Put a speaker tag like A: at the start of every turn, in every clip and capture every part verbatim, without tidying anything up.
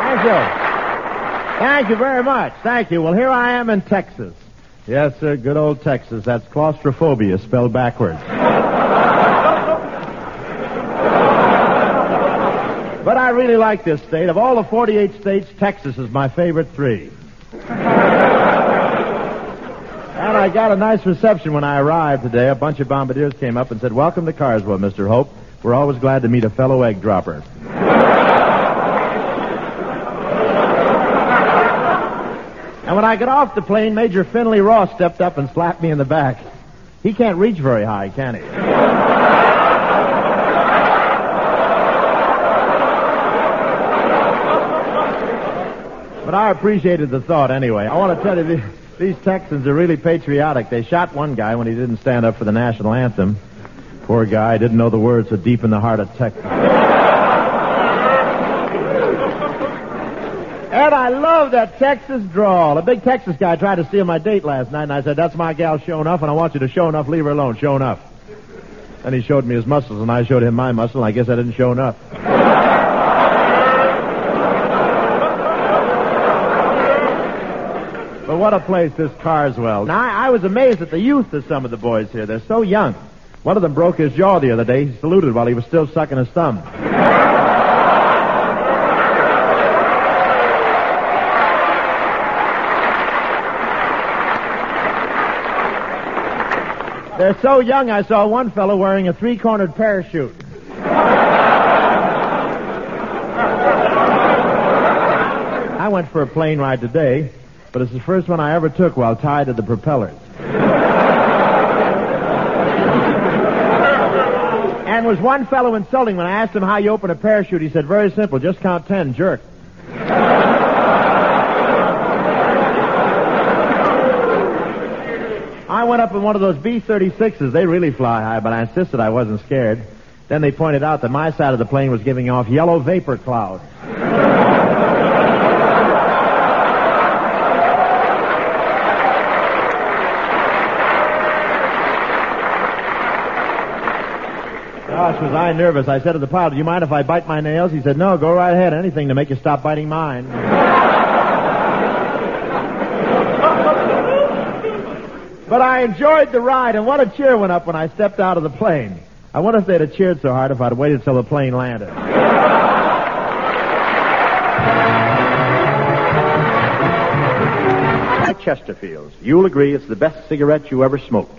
A: Thank you. Thank you very much. Thank you. Well, here I am in Texas. Yes, sir, good old Texas. That's claustrophobia spelled backwards. But I really like this state. Of all the forty-eight states, Texas is my favorite three. And I got a nice reception when I arrived today. A bunch of bombardiers came up and said, "Welcome to Carswell, Mister Hope. We're always glad to meet a fellow egg dropper." And when I got off the plane, Major Finley Ross stepped up and slapped me in the back. He can't reach very high, can he? But I appreciated the thought anyway. I want to tell you, these, these Texans are really patriotic. They shot one guy when he didn't stand up for the national anthem. Poor guy, didn't know the words so deep in the heart of Texas. And I love that Texas drawl. A big Texas guy tried to steal my date last night, and I said, "That's my gal, Show Enough, and I want you to show enough, leave her alone, show enough." Then he showed me his muscles, and I showed him my muscle, and I guess I didn't show enough. But what a place, this Carswell. Now, I, I was amazed at the youth of some of the boys here. They're so young. One of them broke his jaw the other day. He saluted while he was still sucking his thumb. They're so young, I saw one fellow wearing a three-cornered parachute. I went for a plane ride today, but it's the first one I ever took while tied to the propellers. And was one fellow insulting when I asked him how you open a parachute. He said, "Very simple, just count ten, jerk." I went up in one of those B thirty-sixes. They really fly high, but I insisted I wasn't scared. Then they pointed out that my side of the plane was giving off yellow vapor clouds. Gosh, was I nervous. I said to the pilot, "Do you mind if I bite my nails?" He said, "No, go right ahead. Anything to make you stop biting mine." But I enjoyed the ride, and what a cheer went up when I stepped out of the plane. I wonder if they'd have cheered so hard if I'd waited till the plane landed. Chesterfield's. You'll agree it's the best cigarette you ever smoked.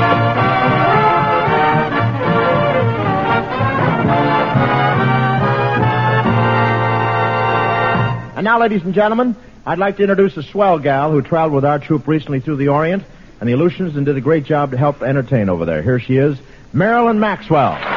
A: And now, ladies and gentlemen, I'd like to introduce a swell gal who traveled with our troop recently through the Orient and the Aleutians and did a great job to help entertain over there. Here she is, Marilyn Maxwell.